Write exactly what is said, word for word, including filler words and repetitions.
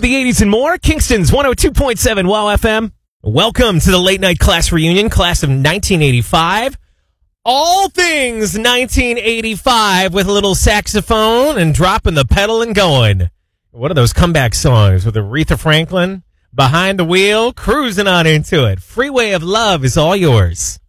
the eighties and more. Kingston's one oh two point seven WOW F M. Welcome to the late night class reunion, class of nineteen eighty-five. All things nineteen eighty-five with a little saxophone and dropping the pedal and going. What are those comeback songs with Aretha Franklin? Behind the wheel, cruising on into it. Freeway of Love is all yours.